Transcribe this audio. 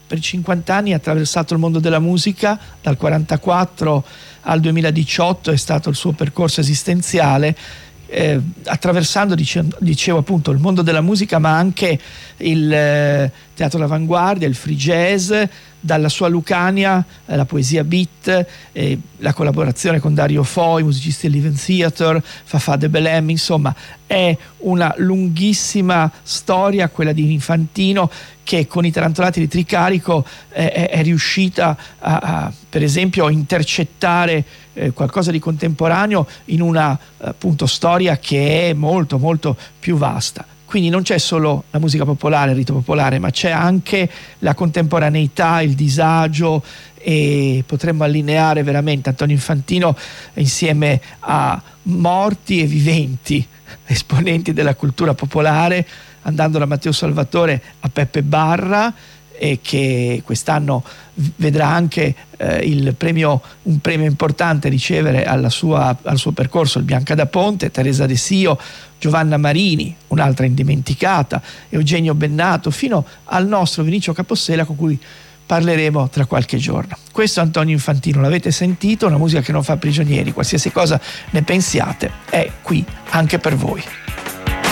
per 50 anni ha attraversato il mondo della musica, dal 1944 al 2018 è stato il suo percorso esistenziale, attraversando, dicevo appunto, il mondo della musica, ma anche il teatro d'avanguardia, il free jazz, dalla sua Lucania, la poesia beat, la collaborazione con Dario Fo, i musicisti del Living Theatre, Fafà de Belém, insomma è una lunghissima storia quella di Infantino, che con i Tarantolati di Tricarico è riuscita per esempio a intercettare qualcosa di contemporaneo in una appunto storia che è molto molto più vasta. Quindi non c'è solo la musica popolare, il rito popolare, ma c'è anche la contemporaneità, il disagio, e potremmo allineare veramente Antonio Infantino insieme a morti e viventi esponenti della cultura popolare, andando da Matteo Salvatore a Peppe Barra, e che quest'anno vedrà anche un premio importante ricevere al suo percorso, il Bianca da Ponte, Teresa De Sio, Giovanna Marini, un'altra indimenticata, Eugenio Bennato, fino al nostro Vinicio Capossela, con cui parleremo tra qualche giorno. Questo è Antonio Infantino, l'avete sentito, una musica che non fa prigionieri, qualsiasi cosa ne pensiate è qui anche per voi.